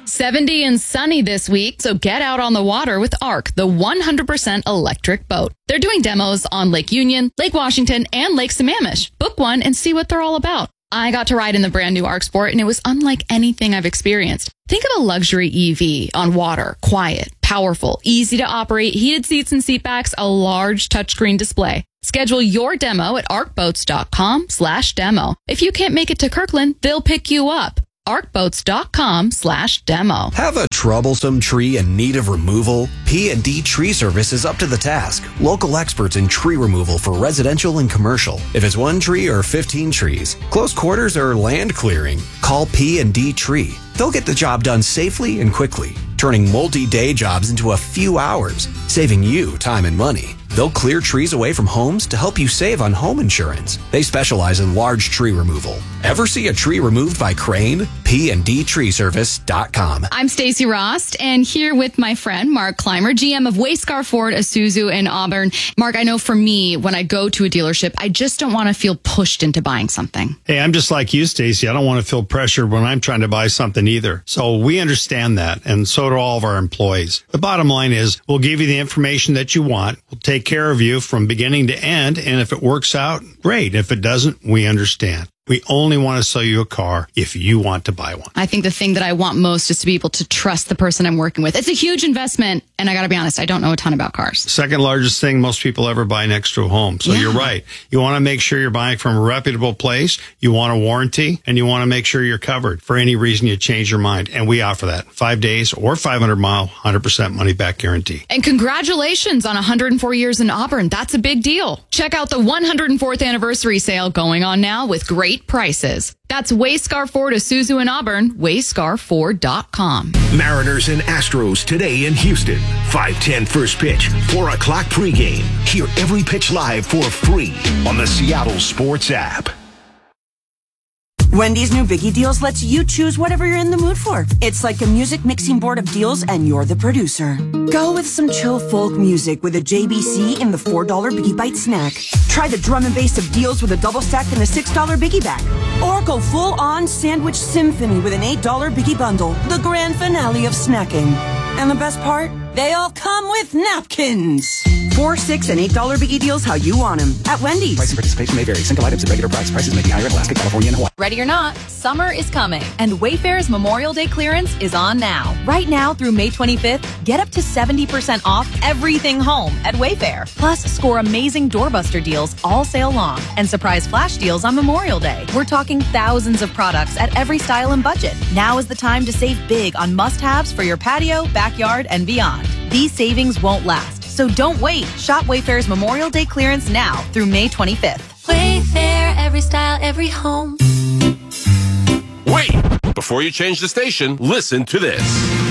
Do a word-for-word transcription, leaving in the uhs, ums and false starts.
seventy and sunny this week, so get out on the water with ARC, the one hundred percent electric boat. They're doing demos on Lake Union, Lake Washington, and Lake Sammamish. Book one and see what they're all about. I got to ride in the brand new ARC Sport, and it was unlike anything I've experienced. Think of a luxury E V on water, quiet, powerful, easy to operate, heated seats and seat backs, a large touchscreen display. Schedule your demo at arcboats.com slash demo. If you can't make it to Kirkland, they'll pick you up. arcboats.com slash demo. Have a troublesome tree in need of removal? P and D Tree Service is up to the task. Local experts in tree removal for residential and commercial. If it's one tree or fifteen trees, close quarters or land clearing, call P and D Tree. They'll get the job done safely and quickly, turning multi-day jobs into a few hours, saving you time and money. They'll clear trees away from homes to help you save on home insurance. They specialize in large tree removal. Ever see a tree removed by crane? P and D tree service dot com. I'm Stacey Rost, and here with my friend Mark Clymer, G M of Wayscar Ford Isuzu in Auburn. Mark, I know for me, when I go to a dealership, I just don't want to feel pushed into buying something. Hey, I'm just like you, Stacey. I don't want to feel pressured when I'm trying to buy something either. So we understand that, and so do all of our employees. The bottom line is, we'll give you the information that you want. We'll take care of you from beginning to end, and if it works out, great. If it doesn't, we understand. We only want to sell you a car if you want to buy one. I think the thing that I want most is to be able to trust the person I'm working with. It's a huge investment, and I got to be honest, I don't know a ton about cars. Second largest thing most people ever buy next to a home. So yeah. You're right. You want to make sure you're buying from a reputable place. You want a warranty, and you want to make sure you're covered for any reason you change your mind. And we offer that. Five days or five hundred mile, one hundred percent money back guarantee. And congratulations on one hundred four years in Auburn. That's a big deal. Check out the one hundred fourth anniversary sale going on now with great prices. That's Wayscar Ford Isuzu in Auburn, wayscar ford dot com. Mariners and Astros today in Houston. five ten first pitch, four o'clock pregame. Hear every pitch live for free on the Seattle Sports app. Wendy's new Biggie Deals lets you choose whatever you're in the mood for. It's like a music mixing board of deals, and you're the producer. Go with some chill folk music with a J B C in the four dollar Biggie Bite snack. Try the drum and bass of deals with a double stack in the six dollar Biggie Bag. Or go full-on sandwich symphony with an eight dollar Biggie Bundle, the grand finale of snacking. And the best part? They all come with napkins. Four, six, and eight dollar Biggie Deals how you want them at Wendy's. Price and participation may vary. Single items at regular price. Prices may be higher in Alaska, California, and Hawaii. Ready or not, summer is coming, and Wayfair's Memorial Day clearance is on now. Right now through May twenty-fifth, get up to seventy percent off everything home at Wayfair. Plus, score amazing doorbuster deals all sale long and surprise flash deals on Memorial Day. We're talking thousands of products at every style and budget. Now is the time to save big on must-haves for your patio, backyard, and beyond. These savings won't last, so don't wait. Shop Wayfair's Memorial Day clearance now through May twenty-fifth. Wayfair, every style, every home. Wait! Before you change the station, listen to this.